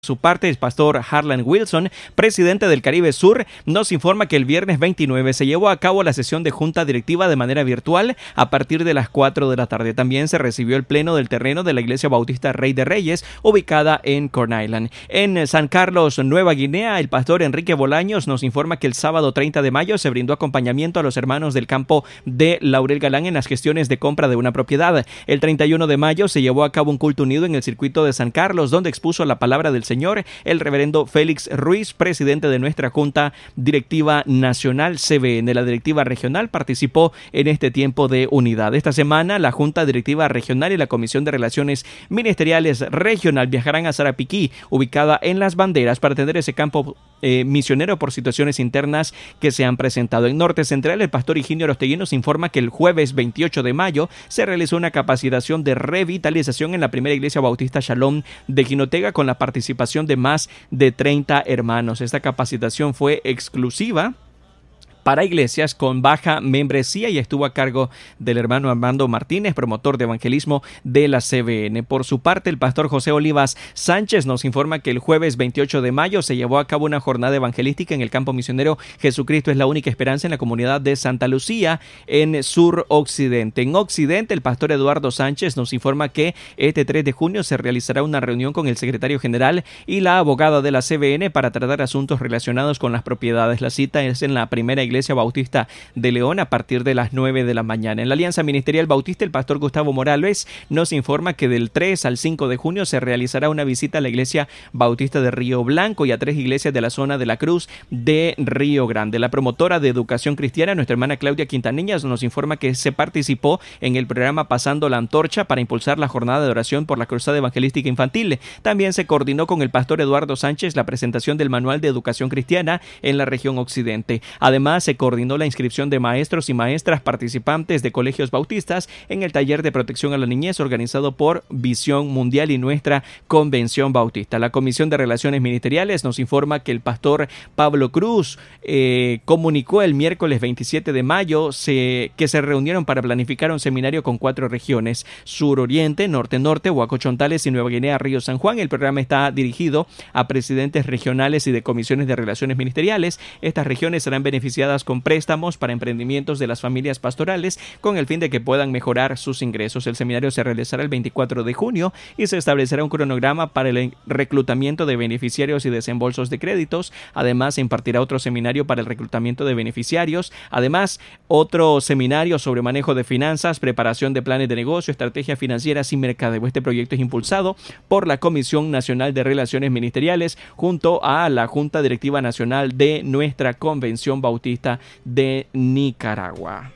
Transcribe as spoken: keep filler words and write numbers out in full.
Su parte, el pastor Harlan Wilson, presidente del Caribe Sur, nos informa que el viernes veintinueve se llevó a cabo la sesión de junta directiva de manera virtual a partir de las cuatro de la tarde. También se recibió el pleno del terreno de la Iglesia Bautista Rey de Reyes, ubicada en Corn Island. En San Carlos, Nueva Guinea, el pastor Enrique Bolaños nos informa que el sábado treinta de mayo se brindó acompañamiento a los hermanos del campo de Laurel Galán en las gestiones de compra de una propiedad. El treinta y uno de mayo se llevó a cabo un culto unido en el circuito de San Carlos, donde expuso la palabra del Señor el reverendo Félix Ruiz, presidente de nuestra Junta Directiva Nacional C B N. La directiva regional participó en este tiempo de unidad. Esta semana, la Junta Directiva Regional y la Comisión de Relaciones Ministeriales Regional viajarán a Sarapiquí, ubicada en Las Banderas, para atender ese campo eh, misionero por situaciones internas que se han presentado. En Norte Central, el pastor Higinio Arostegui nos informa que el jueves veintiocho de mayo se realizó una capacitación de revitalización en la primera iglesia bautista Shalom de Jinotega con la participación de más de treinta hermanos. Esta capacitación fue exclusiva para iglesias con baja membresía y estuvo a cargo del hermano Armando Martínez, promotor de evangelismo de la C B N. Por su parte, el pastor José Olivas Sánchez nos informa que el jueves veintiocho de mayo se llevó a cabo una jornada evangelística en el campo misionero Jesucristo es la única esperanza en la comunidad de Santa Lucía, en Sur Occidente. En Occidente, el pastor Eduardo Sánchez nos informa que este tres de junio se realizará una reunión con el secretario general y la abogada de la C B N para tratar asuntos relacionados con las propiedades. La cita es en la primera iglesia Iglesia Bautista de León a partir de las nueve de la mañana. En la Alianza Ministerial Bautista, el pastor Gustavo Morales nos informa que del tres al cinco de junio se realizará una visita a la Iglesia Bautista de Río Blanco y a tres iglesias de la zona de la Cruz de Río Grande. La promotora de educación cristiana, nuestra hermana Claudia Quintanilla, nos informa que se participó en el programa Pasando la Antorcha para impulsar la jornada de oración por la Cruzada Evangelística Infantil. También se coordinó con el pastor Eduardo Sánchez la presentación del Manual de Educación Cristiana en la región Occidente. Además, se coordinó la inscripción de maestros y maestras participantes de colegios bautistas en el taller de protección a la niñez organizado por Visión Mundial y nuestra Convención Bautista. La Comisión de Relaciones Ministeriales nos informa que el pastor Pablo Cruz eh, comunicó el miércoles veintisiete de mayo se, que se reunieron para planificar un seminario con cuatro regiones: Sur Oriente, Norte Norte, Huaco Chontales y Nueva Guinea Río San Juan. El programa está dirigido a presidentes regionales y de comisiones de relaciones ministeriales. Estas regiones serán beneficiadas con préstamos para emprendimientos de las familias pastorales con el fin de que puedan mejorar sus ingresos. El seminario se realizará el veinticuatro de junio y se establecerá un cronograma para el reclutamiento de beneficiarios y desembolsos de créditos. Además, se impartirá otro seminario para el reclutamiento de beneficiarios. Además, otro seminario sobre manejo de finanzas, preparación de planes de negocio, estrategias financieras y mercadeo. Este proyecto es impulsado por la Comisión Nacional de Relaciones Ministeriales junto a la Junta Directiva Nacional de nuestra Convención Bautista de Nicaragua.